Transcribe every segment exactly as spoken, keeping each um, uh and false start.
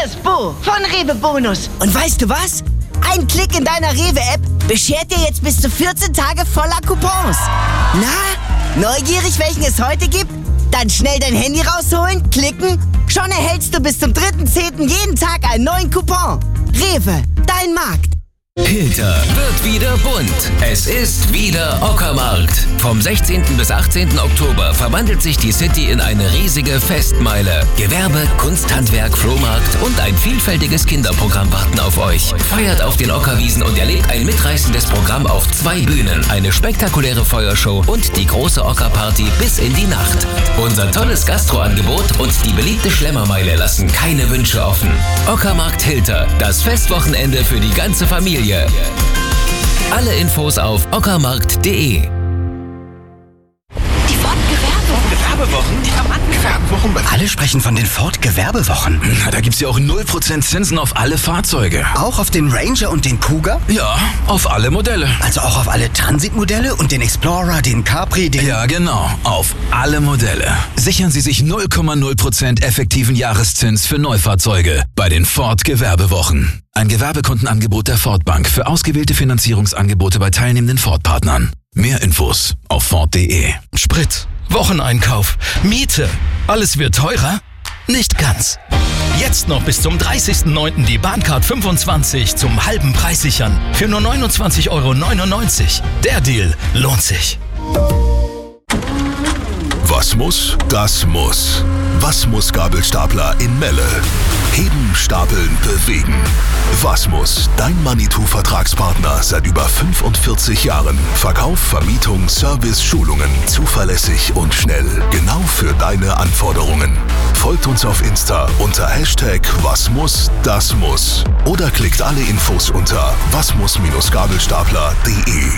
das Bo von Rewe Bonus. Und weißt du was? Ein Klick in deiner Rewe-App beschert dir jetzt bis zu vierzehn Tage voller Coupons. Na, neugierig, welchen es heute gibt? Dann schnell dein Handy rausholen, klicken. Schon erhältst du bis zum dritten zehnten jeden Tag einen neuen Coupon. Rewe, dein Markt. Hilter wird wieder bunt. Es ist wieder Ockermarkt. Vom sechzehnten bis achtzehnten Oktober verwandelt sich die City in eine riesige Festmeile. Gewerbe, Kunsthandwerk, Flohmarkt und ein vielfältiges Kinderprogramm warten auf euch. Feiert auf den Ockerwiesen und erlebt ein mitreißendes Programm auf zwei Bühnen, eine spektakuläre Feuershow und die große Ockerparty bis in die Nacht. Unser tolles Gastroangebot und die beliebte Schlemmermeile lassen keine Wünsche offen. Ockermarkt Hilter, das Festwochenende für die ganze Familie. Alle Infos auf ockermarkt punkt de. Die Ford Gewerbewochen. Die Gewerbewochen. Alle sprechen von den Ford Gewerbewochen. Na, da gibt's ja auch null Prozent Zinsen auf alle Fahrzeuge. Auch auf den Ranger und den Kuga? Ja, auf alle Modelle. Also auch auf alle Transitmodelle und den Explorer, den Capri, den... Ja, genau. Auf alle Modelle. Sichern Sie sich null Komma null Prozent effektiven Jahreszins für Neufahrzeuge bei den Ford Gewerbewochen. Ein Gewerbekundenangebot der Ford Bank für ausgewählte Finanzierungsangebote bei teilnehmenden Ford-Partnern. Mehr Infos auf ford punkt de. Sprit, Wocheneinkauf, Miete. Alles wird teurer? Nicht ganz. Jetzt noch bis zum dreißigsten neunten die Bahncard fünfundzwanzig zum halben Preis sichern. Für nur neunundzwanzig Euro neunundneunzig. Der Deal lohnt sich. Was muss, das muss. Was muss Gabelstapler in Melle? Heben, stapeln, bewegen. Was muss, dein Manitou-Vertragspartner seit über fünfundvierzig Jahren. Verkauf, Vermietung, Service, Schulungen. Zuverlässig und schnell. Genau für deine Anforderungen. Folgt uns auf Insta unter Hashtag Was muss, das muss. Oder klickt alle Infos unter wasmuss-gabelstapler punkt de.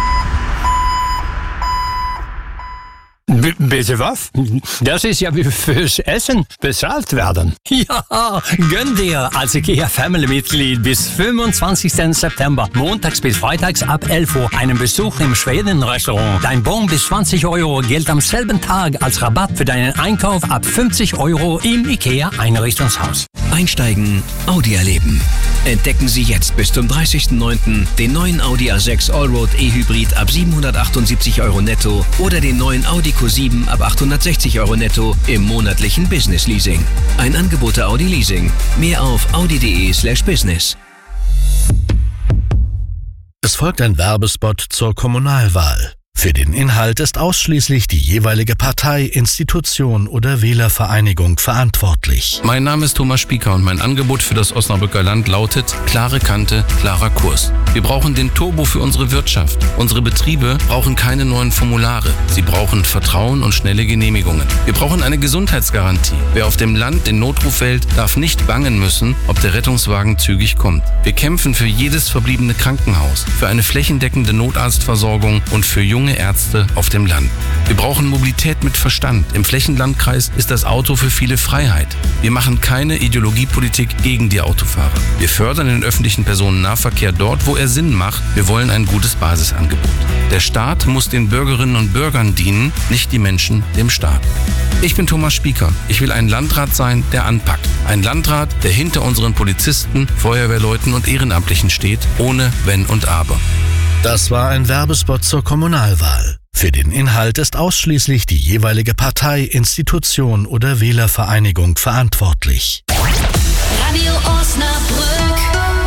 B- bitte was? Das ist ja wie fürs Essen bezahlt werden. Ja, gönn dir als IKEA Family-Mitglied bis fünfundzwanzigsten September, montags bis freitags ab elf Uhr, einen Besuch im Schweden-Restaurant. Dein Bon bis zwanzig Euro gilt am selben Tag als Rabatt für deinen Einkauf ab fünfzig Euro im IKEA-Einrichtungshaus. Einsteigen, Audi erleben. Entdecken Sie jetzt bis zum dreißigsten neunten den neuen Audi A sechs Allroad E-Hybrid ab siebenhundertachtundsiebzig Euro netto oder den neuen Audi Q sieben ab achthundertsechzig Euro netto im monatlichen Business Leasing. Ein Angebot der Audi Leasing. Mehr auf audi punkt de slash business. Es folgt ein Werbespot zur Kommunalwahl. Für den Inhalt ist ausschließlich die jeweilige Partei, Institution oder Wählervereinigung verantwortlich. Mein Name ist Thomas Spieker und mein Angebot für das Osnabrücker Land lautet: klare Kante, klarer Kurs. Wir brauchen den Turbo für unsere Wirtschaft. Unsere Betriebe brauchen keine neuen Formulare. Sie brauchen Vertrauen und schnelle Genehmigungen. Wir brauchen eine Gesundheitsgarantie. Wer auf dem Land den Notruf wählt, darf nicht bangen müssen, ob der Rettungswagen zügig kommt. Wir kämpfen für jedes verbliebene Krankenhaus, für eine flächendeckende Notarztversorgung und für junge Ärzte auf dem Land. Wir brauchen Mobilität mit Verstand. Im Flächenlandkreis ist das Auto für viele Freiheit. Wir machen keine Ideologiepolitik gegen die Autofahrer. Wir fördern den öffentlichen Personennahverkehr dort, wo er Sinn macht. Wir wollen ein gutes Basisangebot. Der Staat muss den Bürgerinnen und Bürgern dienen, nicht die Menschen dem Staat. Ich bin Thomas Spieker. Ich will ein Landrat sein, der anpackt. Ein Landrat, der hinter unseren Polizisten, Feuerwehrleuten und Ehrenamtlichen steht, ohne Wenn und Aber. Das war ein Werbespot zur Kommunalwahl. Für den Inhalt ist ausschließlich die jeweilige Partei, Institution oder Wählervereinigung verantwortlich. Radio Osnabrück.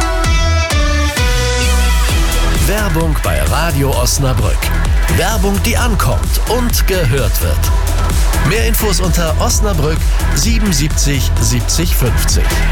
Werbung bei Radio Osnabrück. Werbung, die ankommt und gehört wird. Mehr Infos unter Osnabrück siebenundsiebzig siebzig fünfzig.